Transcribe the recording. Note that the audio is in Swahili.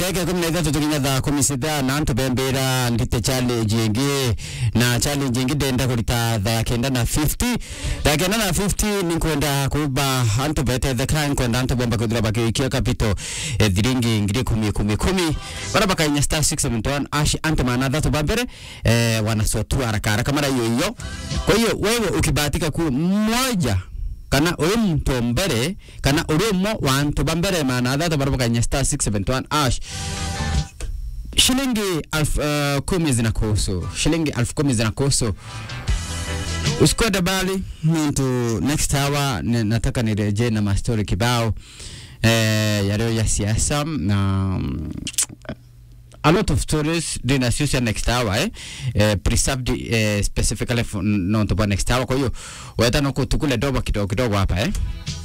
Ndege kumne gato tukinya da komisida na anto bembera ndite challenge yengi na challenge yengi denda kulita da kenda na 50 da kenda na 50 ni kwenda kuba anto bete the crime kwenda anto bomba kudura baki ikiwa kapito dhiringi ngiri kumi bara baka inya star 671 ashi anto maana dhato bambere wanasotu haraka mara hiyo. Kwa hiyo wewe ukibahatika ku mmoja kana uri mtu mbere kana uri mo wantu bambere maana dhato bara baka inya star 671 ash shilingi 10,000 zinakoso shilingi 10,000 zinakoso. Usikode bali into next hour nataka nireje na mastori kibao ya leo ya siasa na a lot of stories dina siasa next hour preserved specifically for not about next hour. Kwa hiyo weta nako tukule doba kidogo hapa